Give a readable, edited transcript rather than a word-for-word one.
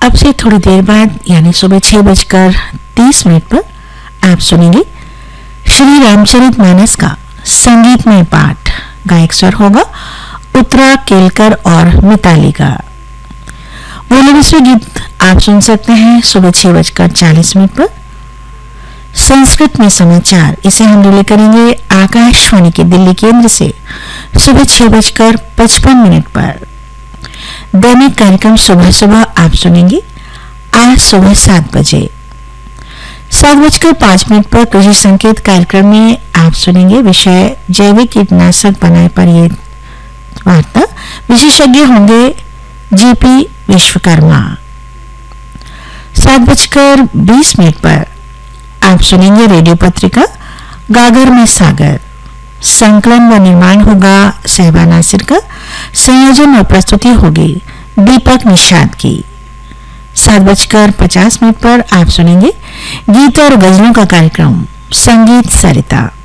अब से थोड़ी देर बाद यानी सुबह 6:30 पर आप सुनेंगे श्री रामचरितमानस का संगीतमय पाठ। गायक स्वर होगा उत्तरा केलकर और मिताली का। वो दूसरे गीत आप सुन सकते हैं सुबह 6:40 पर। संस्कृत में समाचार, इसे हम रिले करेंगे आकाशवाणी के दिल्ली केंद्र से सुबह 6:55 पर। दैनिक कार्यक्रम सुबह सुबह आप सुनेंगे आज सुबह 7 बजे। 7:05 पर कृषि संकेत कार्यक्रम में आप सुनेंगे विषय जैविक कीटनाशक बनाए पर ये वार्ता। विशेषज्ञ होंगे जीपी विश्वकर्मा। 7:20 पर आप सुनेंगे रेडियो पत्रिका गागर में सागर। संकलन व निर्माण होगा सहबा नासिर का। संयोजन और प्रस्तुति होगी दीपक निषाद की। 7:50 पर आप सुनेंगे गीत और गजलों का कार्यक्रम संगीत सरिता।